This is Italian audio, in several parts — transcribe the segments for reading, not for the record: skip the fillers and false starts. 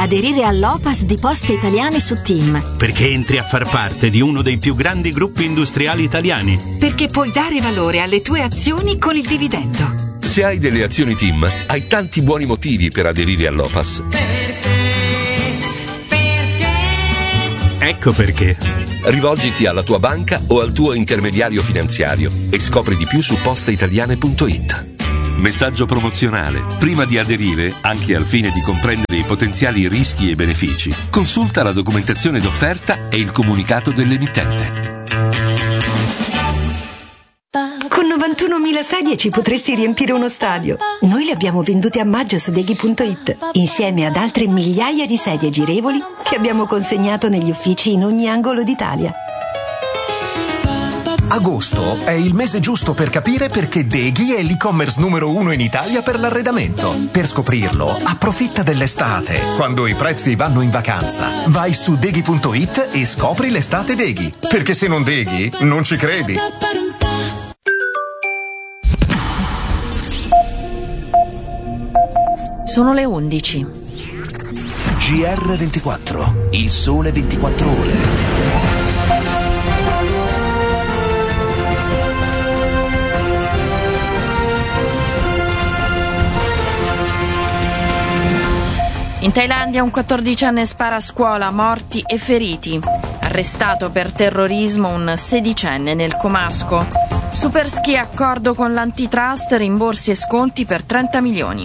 aderire all'OPAS di Poste Italiane su TIM. Perché entri a far parte di uno dei più grandi gruppi industriali italiani. Perché puoi dare valore alle tue azioni con il dividendo. Se hai delle azioni TIM, hai tanti buoni motivi per aderire all'OPAS. Ecco perché. Rivolgiti alla tua banca o al tuo intermediario finanziario e scopri di più su posteitaliane.it. Messaggio promozionale. Prima di aderire, anche al fine di comprendere i potenziali rischi e benefici, consulta la documentazione d'offerta e il comunicato dell'emittente. Con 91.000 sedie ci potresti riempire uno stadio. Noi le abbiamo vendute a maggio su Deghi.it, insieme ad altre migliaia di sedie girevoli che abbiamo consegnato negli uffici in ogni angolo d'Italia. Agosto è il mese giusto per capire perché Deghi è l'e-commerce numero 1 in Italia per l'arredamento. Per scoprirlo, approfitta dell'estate, quando i prezzi vanno in vacanza. Vai su Deghi.it e scopri l'estate Deghi. Perché se non Deghi, non ci credi. Sono le 11. GR24, il sole 24 ore. In Thailandia un 14enne spara a scuola, morti e feriti. Arrestato per terrorismo un 16enne nel comasco. Superski accordo con l'antitrust, rimborsi e sconti per 30 milioni.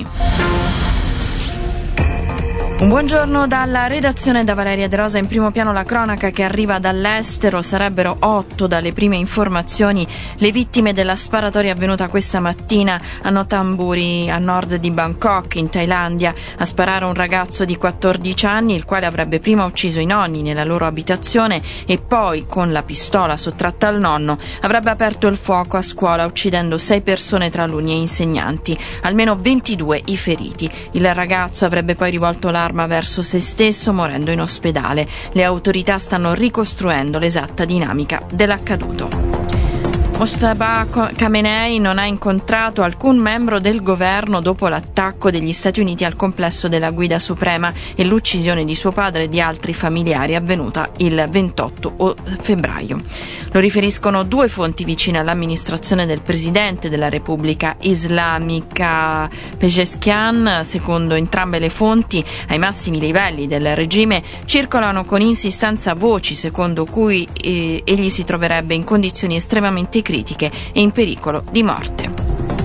Un buongiorno dalla redazione, da Valeria De Rosa. In primo piano la cronaca che arriva dall'estero. Sarebbero 8 dalle prime informazioni le vittime della sparatoria avvenuta questa mattina a Nothamburi, a nord di Bangkok, in Thailandia. A sparare un ragazzo di 14 anni, il quale avrebbe prima ucciso i nonni nella loro abitazione e poi, con la pistola sottratta al nonno, avrebbe aperto il fuoco a scuola, uccidendo 6 persone tra alunni e insegnanti. Almeno 22 i feriti. Il ragazzo avrebbe poi rivolto l'arma verso se stesso, morendo in ospedale. Le autorità stanno ricostruendo l'esatta dinamica dell'accaduto. Mojtaba Khamenei non ha incontrato alcun membro del governo dopo l'attacco degli Stati Uniti al complesso della Guida Suprema e l'uccisione di suo padre e di altri familiari avvenuta il 28 febbraio. Lo riferiscono 2 fonti vicine all'amministrazione del presidente della Repubblica Islamica Pezeshkian. Secondo entrambe le fonti, ai massimi livelli del regime circolano con insistenza voci secondo cui egli si troverebbe in condizioni estremamente critiche e in pericolo di morte.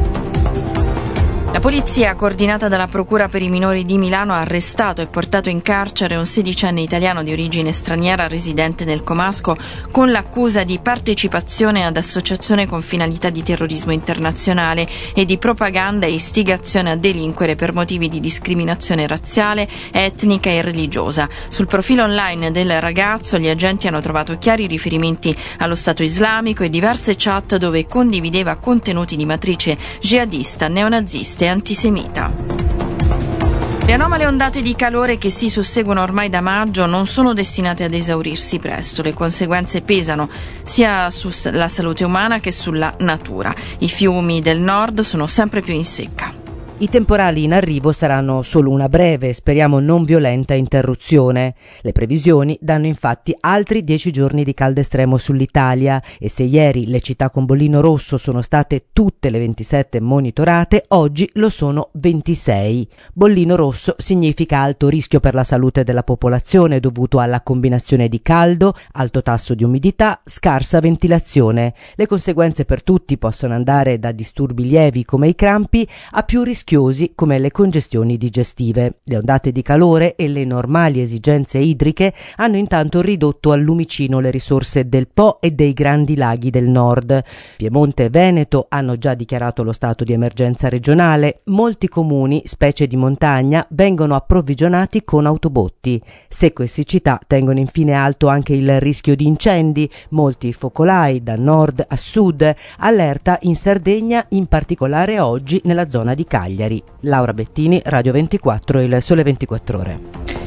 La polizia, coordinata dalla Procura per i minori di Milano, ha arrestato e portato in carcere un 16enne italiano di origine straniera residente nel comasco con l'accusa di partecipazione ad associazione con finalità di terrorismo internazionale e di propaganda e istigazione a delinquere per motivi di discriminazione razziale, etnica e religiosa. Sul profilo online del ragazzo gli agenti hanno trovato chiari riferimenti allo Stato islamico e diverse chat dove condivideva contenuti di matrice jihadista, neonazista e antisemita. Le anomale ondate di calore che si susseguono ormai da maggio non sono destinate ad esaurirsi presto. Le conseguenze pesano sia sulla salute umana che sulla natura. I fiumi del nord sono sempre più in secca. I temporali in arrivo saranno solo una breve, speriamo non violenta, interruzione. Le previsioni danno infatti altri 10 giorni di caldo estremo sull'Italia e se ieri le città con bollino rosso sono state tutte le 27 monitorate, oggi lo sono 26. Bollino rosso significa alto rischio per la salute della popolazione dovuto alla combinazione di caldo, alto tasso di umidità, scarsa ventilazione. Le conseguenze per tutti possono andare da disturbi lievi come i crampi a più rischiosi come le congestioni digestive. Le ondate di calore e le normali esigenze idriche hanno intanto ridotto al lumicino le risorse del Po e dei grandi laghi del nord. Piemonte e Veneto hanno già dichiarato lo stato di emergenza regionale. Molti comuni, specie di montagna, vengono approvvigionati con autobotti. Secco e siccità tengono infine alto anche il rischio di incendi. Molti focolai da nord a sud. Allerta in Sardegna, in particolare oggi nella zona di Cagliari. Laura Bettini, Radio 24, il Sole 24 Ore. I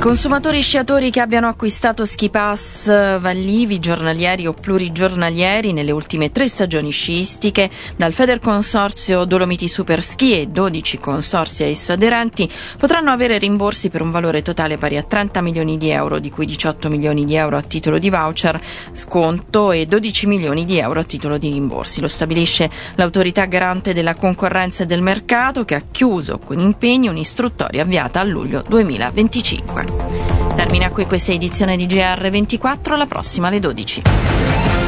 Consumatori sciatori che abbiano acquistato ski pass vallivi, giornalieri o plurigiornalieri nelle ultime 3 stagioni sciistiche dal Federconsorzio Dolomiti Super Ski e 12 consorzi a esso aderenti potranno avere rimborsi per un valore totale pari a 30 milioni di euro, di cui 18 milioni di euro a titolo di voucher, sconto e 12 milioni di euro a titolo di rimborsi. Lo stabilisce l'autorità garante della concorrenza e del mercato, che ha chiuso con impegno un'istruttoria avviata a luglio 2025. Termina qui questa edizione di GR24, la prossima alle 12.